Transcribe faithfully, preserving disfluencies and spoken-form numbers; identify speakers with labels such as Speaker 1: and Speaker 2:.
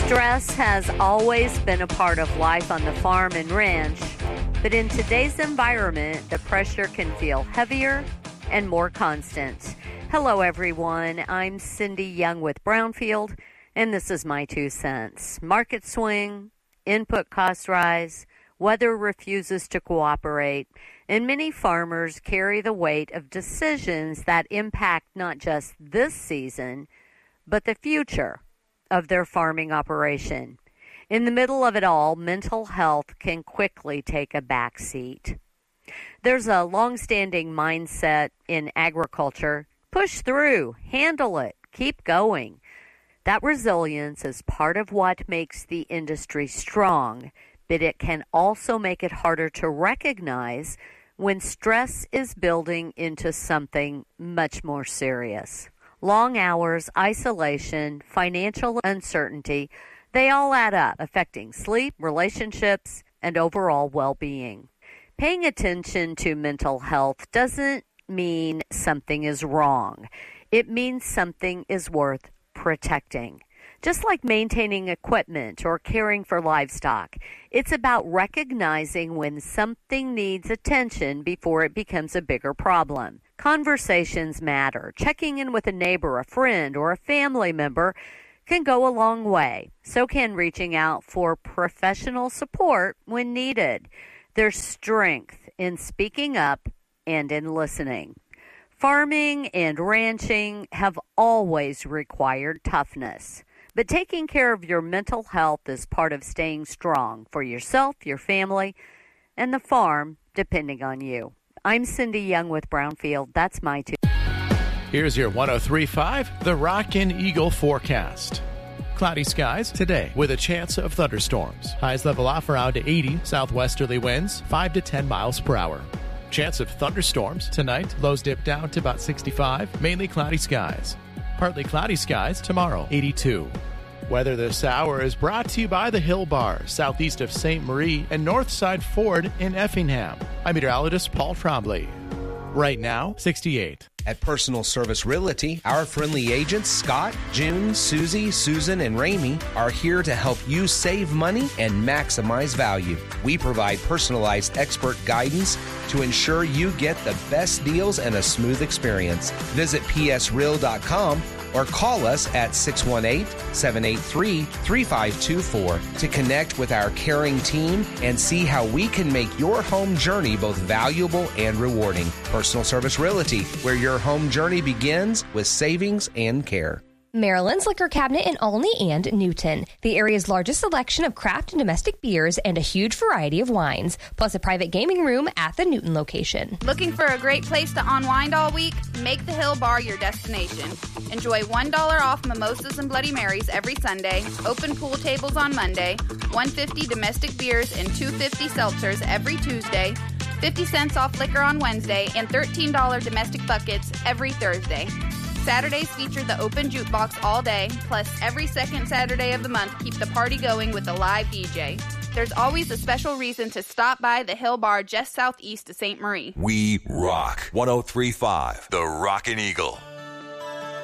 Speaker 1: Stress has always been a part of life on the farm and ranch, but in today's environment, the pressure can feel heavier and more constant. Hello, everyone. I'm Cindy Young with Brownfield, and this is my two cents. Market swing, input cost rise, weather refuses to cooperate, and many farmers carry the weight of decisions that impact not just this season, but the future of their farming operation. In the middle of it all, mental health can quickly take a back seat. There's a long-standing mindset in agriculture: push through, handle it, keep going. That resilience is part of what makes the industry strong, but it can also make it harder to recognize when stress is building into something much more serious. Long hours, isolation, financial uncertainty, they all add up, affecting sleep, relationships, and overall well-being. Paying attention to mental health doesn't mean something is wrong. It means something is worth protecting. Just like maintaining equipment or caring for livestock, it's about recognizing when something needs attention before it becomes a bigger problem. Conversations matter. Checking in with a neighbor, a friend, or a family member can go a long way. So can reaching out for professional support when needed. There's strength in speaking up and in listening. Farming and ranching have always required toughness, but taking care of your mental health is part of staying strong for yourself, your family, and the farm, depending on you. I'm Cindy Young with Brownfield. That's my two.
Speaker 2: Here's your one oh three point five, the Rockin' Eagle forecast. Cloudy skies today with a chance of thunderstorms. Highs level off around to eighty, southwesterly winds five to ten miles per hour. Chance of thunderstorms tonight, lows dip down to about sixty-five, mainly cloudy skies. Partly cloudy skies tomorrow, eighty-two. Weather this hour is brought to you by the Hill Bar, southeast of Saint Marie and Northside Ford in Effingham. I'm meteorologist Paul Trombley. Right now, sixty-eight.
Speaker 3: At Personal Service Realty, our friendly agents Scott, June, Susie, Susan, and Ramey are here to help you save money and maximize value. We provide personalized expert guidance to ensure you get the best deals and a smooth experience. Visit p s real dot com or call us at six one eight, seven eight three, three five two four to connect with our caring team and see how we can make your home journey both valuable and rewarding. Personal Service Realty, where your home journey begins with savings and care.
Speaker 4: Maryland's Liquor Cabinet in Olney and Newton, the area's largest selection of craft and domestic beers and a huge variety of wines, plus a private gaming room at the Newton location.
Speaker 5: Looking for a great place to unwind all week? Make the Hill Bar your destination. Enjoy one dollar off mimosas and Bloody Marys every Sunday, open pool tables on Monday, one dollar fifty domestic beers and two dollars fifty seltzers every Tuesday, fifty cents off liquor on Wednesday, and thirteen dollars domestic buckets every Thursday. Saturdays feature the open jukebox all day, plus every second Saturday of the month keep the party going with a live D J. There's always a special reason to stop by the Hill Bar just southeast of Saint Marie.
Speaker 6: We rock. one oh three point five, the Rockin' Eagle.